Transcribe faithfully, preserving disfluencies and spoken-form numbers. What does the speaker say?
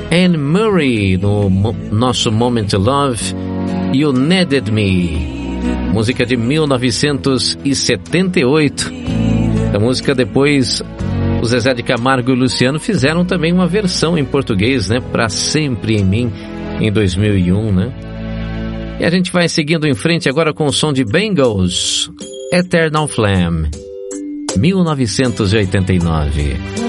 Anne Murray, no mo- nosso Moment to Love, You Needed Me, música de mil novecentos e setenta e oito. A música depois, o Zezé de Camargo e o Luciano fizeram também uma versão em português, né? Pra Sempre em Mim, em dois mil e um, né? E a gente vai seguindo em frente agora com o som de Bangles, Eternal Flame, mil novecentos e oitenta e nove.